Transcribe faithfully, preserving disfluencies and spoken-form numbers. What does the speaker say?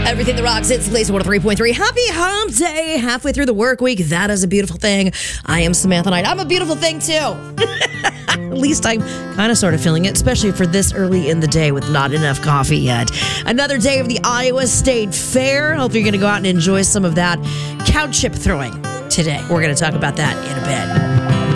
Everything that rocks, it's Lazy one oh three point three. Happy hump day, halfway through the work week. That is a beautiful thing. I am Samantha Knight. I'm a beautiful thing, too. At least I'm kind of sort of feeling it, especially for this early in the day with not enough coffee yet. Another day of the Iowa State Fair. Hope you're going to go out and enjoy some of that cow chip throwing today. We're going to talk about that in a bit.